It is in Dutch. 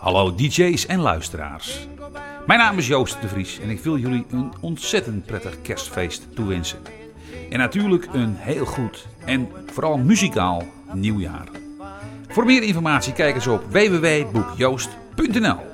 Hallo DJ's en luisteraars. Mijn naam is Joost de Vries en ik wil jullie een ontzettend prettig kerstfeest toewensen. En natuurlijk een heel goed en vooral muzikaal nieuwjaar. Voor meer informatie kijk eens op www.boekjoost.nl.